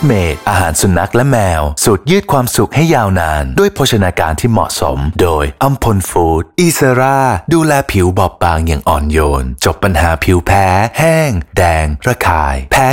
เมดอาหารสุนัขและแมวสูตรยืดความสุขให้ยาวนานด้วยโภชนาการที่เหมาะสมโดยอัมพลฟู้ดอีเซราดูแลผิวบอบบางอย่างอ่อนโยนจบปัญหาผิวแพ้แห้งแดงระคายแพ้